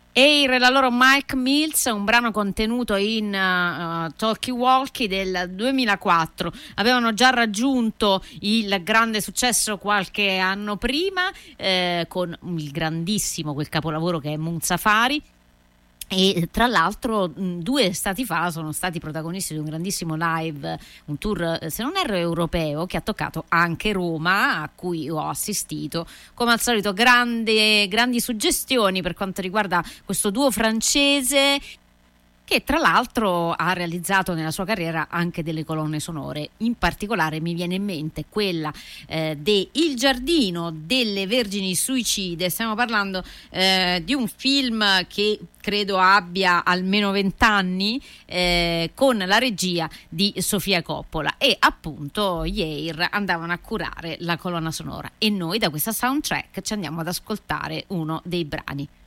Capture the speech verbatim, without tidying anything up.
Air, la loro Mike Mills, un brano contenuto in uh, Talkie Walkie del duemilaquattro. Avevano già raggiunto il grande successo qualche anno prima eh, con il grandissimo, quel capolavoro che è Moon Safari. E tra l'altro due estati fa sono stati protagonisti di un grandissimo live, un tour, se non erro europeo, che ha toccato anche Roma, a cui ho assistito. Come al solito grande, grandi suggestioni per quanto riguarda questo duo francese, che tra l'altro ha realizzato nella sua carriera anche delle colonne sonore. In particolare mi viene in mente quella eh, de Il giardino delle vergini suicide. Stiamo parlando eh, di un film che credo abbia almeno vent'anni, eh, con la regia di Sofia Coppola, e appunto gli Air andavano a curare la colonna sonora, e noi da questa soundtrack ci andiamo ad ascoltare uno dei brani.